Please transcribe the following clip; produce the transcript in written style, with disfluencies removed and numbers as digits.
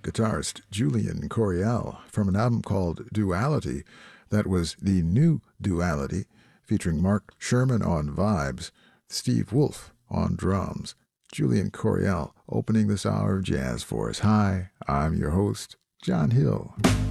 guitarist Julian Coriel from an album called Duality that was the new Duality, featuring Mark Sherman on vibes, Steve Wolf on drums. Julian Coriel opening this hour of jazz for us. Hi, I'm your host, John Hill.